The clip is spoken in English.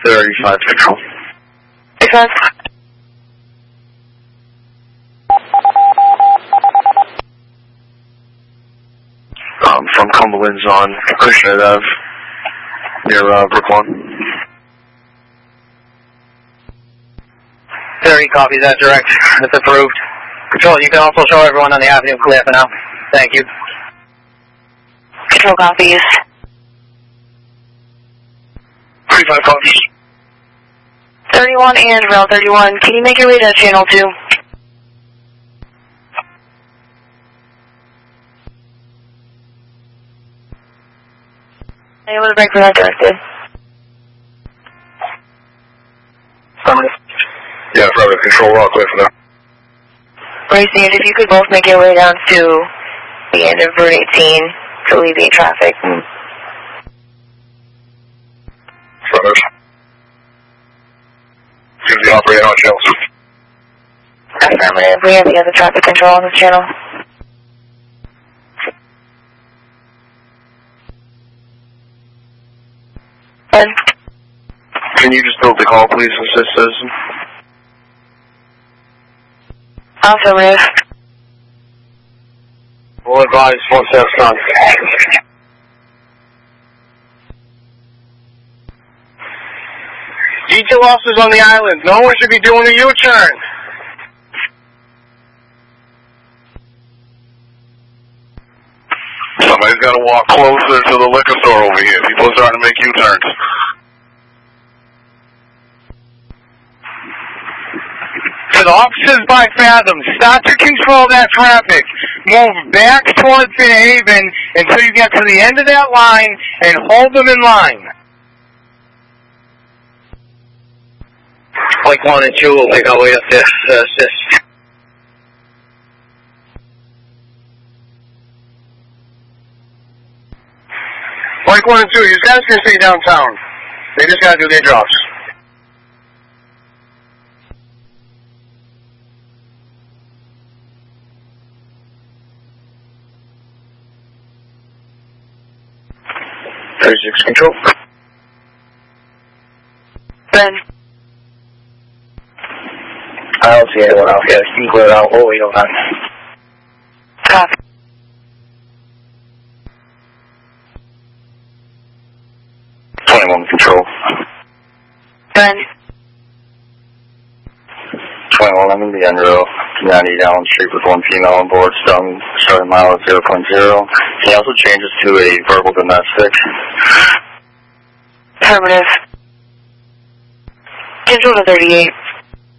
35 Control. 35. From Cumberland's on Acushnet Ave, near Brookline. 30 copies that direct. That's approved. Control, you can also show everyone on the avenue clear for now. Thank you. Control copies. 35 copies. 31 and Rail 31, can you make your way to channel 2? Able to break for that directed. Yeah, affirmative. Control, we're all clear for that. Racing, if you could both make your way down to the end of Route 18 to alleviate traffic. Affirmative. Give the operator on channel 2. Affirmative. We have the other traffic control on this channel. Ben? Can you just build the call, please, assist citizen? Affirmative. We'll advise once that's done. Detail officers on the island. No one should be doing a U-turn. Somebody's got to walk closer to the liquor store over here. People are starting to make U-turns. To the officers by Fathom, start to control that traffic. Move back towards Fair Haven until you get to the end of that line and hold them in line. Like 1 and 2 will make our way up there to assist. Like 1 and 2, you guys can stay downtown. They just gotta do their jobs. Control. Ben? I don't see anyone out here. You can clear it out. We'll wait on that. Copy. Control. Ben? 21, I'm in the end row. 90 Allen Street with 1 female on board, starting mile at 0.0. Can you also change this to a verbal domestic? Affirmative. Control to 38.